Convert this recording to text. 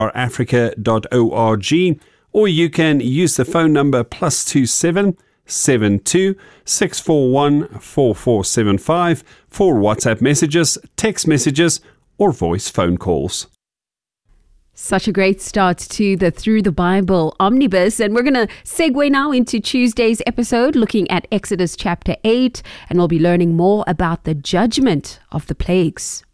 africa.org, or you can use the phone number +27 72 641 4475 for WhatsApp messages, text messages, or voice phone calls. Such a great start to the Through the Bible Omnibus, and we're going to segue now into Tuesday's episode, looking at Exodus chapter 8, and we'll be learning more about the judgment of the plagues.